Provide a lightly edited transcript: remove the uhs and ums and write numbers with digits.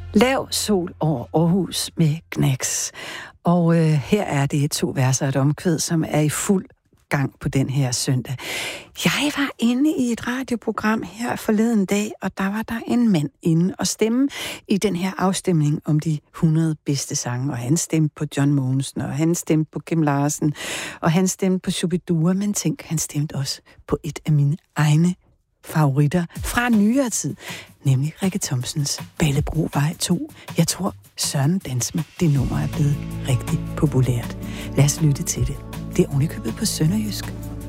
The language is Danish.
Lav sol over Aarhus med Gnags. Og her er det 2 verser og et omkvæd, som er i fuld gang på den her søndag. Jeg var inde i et radioprogram her forleden dag, og der var der en mand inde og stemme i den her afstemning om de 100 bedste sange. Og han stemte på John Mogensen, og han stemte på Kim Larsen, og han stemte på Shubidua, men tænk, han stemte også på et af mine egne favoritter fra nyere tid, nemlig Rikke Thomsens Ballebrovej 2. Jeg tror, Søren Dansme, det nummer er blevet rigtig populært. Lad os lytte til det. Det er ovenikøbet på sønderjysk.